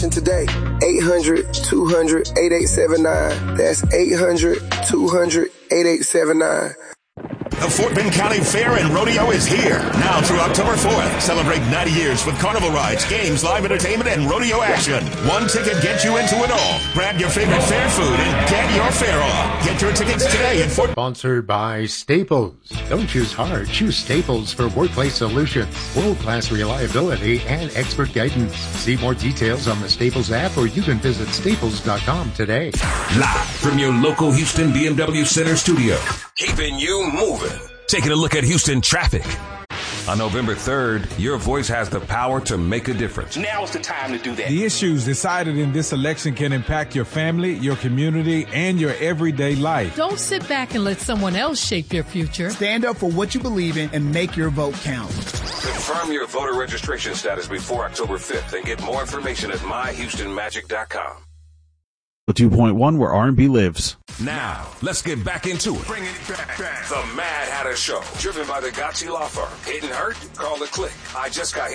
Today, 800-200-8879. That's 800-200-8879. The Fort Bend County Fair and Rodeo is here. Now through October 4th. Celebrate 90 years with carnival rides, games, live entertainment, and rodeo action. One ticket gets you into it all. Grab your favorite fair food and get your fare on. Get your tickets today at Fort... Sponsored by Staples. Don't choose hard. Choose Staples for workplace solutions. World-class reliability and expert guidance. See more details on the Staples app, or you can visit staples.com today. Live from your local Houston BMW Center studio. Keeping you moving. Taking a look at Houston traffic. On November 3rd, your voice has the power to make a difference. Now's the time to do that. The issues decided in this election can impact your family, your community, and your everyday life. Don't sit back and let someone else shape your future. Stand up for what you believe in and make your vote count. Confirm your voter registration status before October 5th and get more information at myhoustonmagic.com. 2.1, where R&B lives. Now, let's get back into it. Bring it back. The Mad Hatter Show, driven by the Gotchi Law Firm. Hidden Hurt? Call the Click. I just got